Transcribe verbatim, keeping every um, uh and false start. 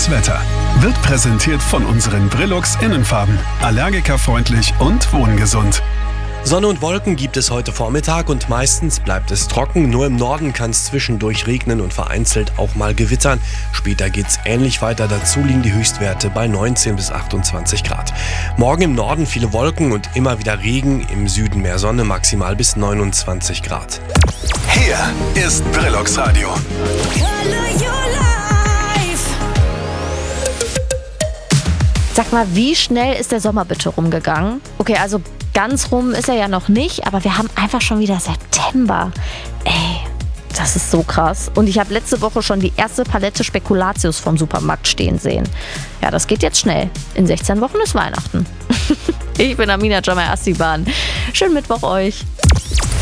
Das Wetter wird präsentiert von unseren Brillux Innenfarben. Allergikerfreundlich und wohngesund. Sonne und Wolken gibt es heute Vormittag und meistens bleibt es trocken. Nur im Norden kann es zwischendurch regnen und vereinzelt auch mal gewittern. Später geht es ähnlich weiter. Dazu liegen die Höchstwerte bei neunzehn bis achtundzwanzig Grad. Morgen im Norden viele Wolken und immer wieder Regen. Im Süden mehr Sonne, maximal bis neunundzwanzig Grad. Hier ist Brillux Radio. Sag mal, wie schnell ist der Sommer bitte rumgegangen? Okay, also ganz rum ist er ja noch nicht, aber wir haben einfach schon wieder September. Ey, das ist so krass. Und ich habe letzte Woche schon die erste Palette Spekulatius vom Supermarkt stehen sehen. Ja, das geht jetzt schnell. In sechzehn Wochen ist Weihnachten. Ich bin Amina Jamai Astiban. Schönen Mittwoch euch.